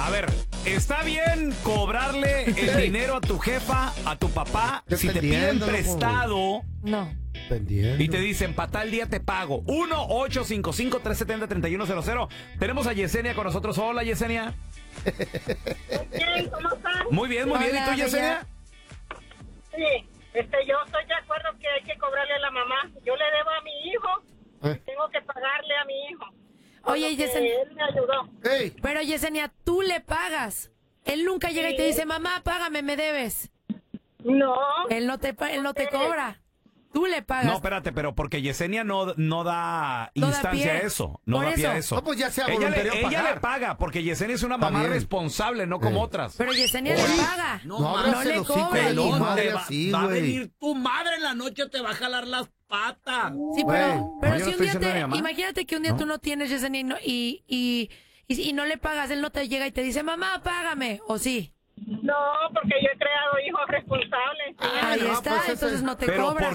A ver, ¿está bien cobrarle el dinero a tu jefa, a tu papá, si te piden prestado? No. Y te dicen, para tal día te pago. 1-855-370-3100. Tenemos a Yesenia con nosotros. Hola, Yesenia. Bien, ¿cómo están? Muy bien, muy bien. ¿Y tú, Yesenia? Sí, yo estoy de acuerdo que hay que cobrarle a la mamá. Yo le debo a mi hijo y tengo que pagarle a mi hijo. Oye, Yesenia. Él me ayudó. Hey. Pero, Yesenia, tú le pagas. Él nunca llega y te dice, mamá, págame, me debes. No. Él no te cobra. Tú le pagas. No, espérate, pero porque Yesenia no da No da instancia pie. a eso. No Por da pie a eso. eso. No, pues ya sea ella voluntario ella pagar. le paga, porque Yesenia es una Está mamá bien. responsable, no como otras. Pero Yesenia le paga. No abras le el hocico cobra de el tu hijo. madre así, va a güey. venir tu madre en la noche, te va a jalar las patas. Sí, Güey. pero No, yo no si un estoy día diciendo de mi mamá. imagínate que un día tú no tienes, Yesenia, y no le pagas, él no te llega y te dice, mamá, págame, ¿o sí? No, porque yo he creado hijos responsables. Ahí no, está, pues ese- entonces no te Pero cobra.